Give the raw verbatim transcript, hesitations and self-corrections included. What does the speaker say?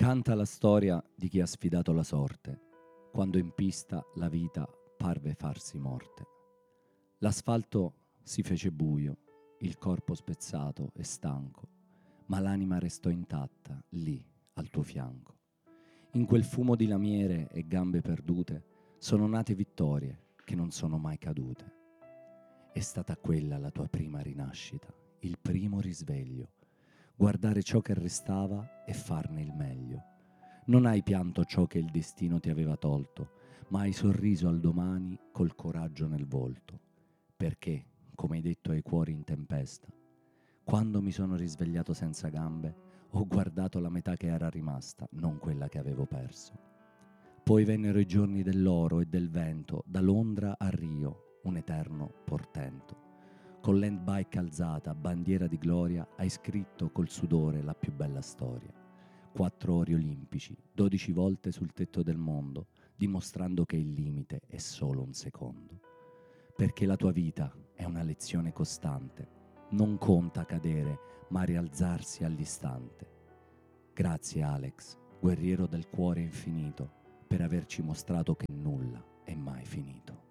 Canta la storia di chi ha sfidato la sorte, quando in pista la vita parve farsi morte. L'asfalto si fece buio, il corpo spezzato e stanco, ma l'anima restò intatta, lì, al tuo fianco. In quel fumo di lamiere e gambe perdute sono nate vittorie che non sono mai cadute. È stata quella la tua prima rinascita, il primo risveglio, guardare ciò che restava e farne il meglio. Non hai pianto ciò che il destino ti aveva tolto, ma hai sorriso al domani col coraggio nel volto. Perché, come hai detto ai cuori in tempesta, quando mi sono risvegliato senza gambe, ho guardato la metà che era rimasta, non quella che avevo perso. Poi vennero i giorni dell'oro e del vento, da Londra a Rio, un eterno portento. Con l'handbike alzata, bandiera di gloria, hai scritto col sudore la più bella storia. Quattro ori olimpici, dodici volte sul tetto del mondo, dimostrando che il limite è solo un secondo. Perché la tua vita è una lezione costante, non conta cadere, ma rialzarsi all'istante. Grazie Alex, guerriero del cuore infinito, per averci mostrato che nulla è mai finito.